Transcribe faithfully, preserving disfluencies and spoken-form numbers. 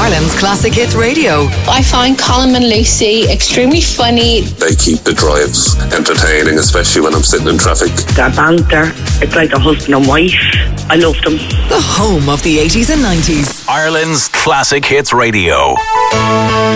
Ireland's Classic Hits Radio. I find Colin and Lucy extremely funny. They keep the drives entertaining, especially when I'm sitting in traffic. Their banter, it's like a husband and wife. I love them. The home of the eighties and nineties. Ireland's Classic Hits Radio.